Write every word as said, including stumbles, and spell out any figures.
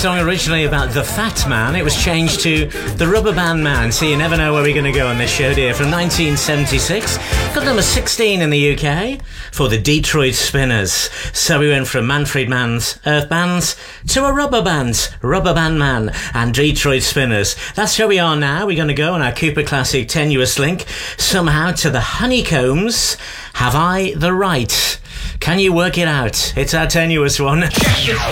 song originally about the Fat Man. It was changed to the Rubber Band Man. See, you never know where we're going to go on this show, dear. From nineteen seventy-six. Got number sixteen in the U K for the Detroit Spinners. So we went from Manfred Mann's Earth Bands to a Rubber Band, Rubber Band Man and Detroit Spinners. That's where we are now. We're going to go on our Cooper Classic Tenuous Link somehow to the Honeycombs. Have I the Right? Can you work it out? It's our tenuous one.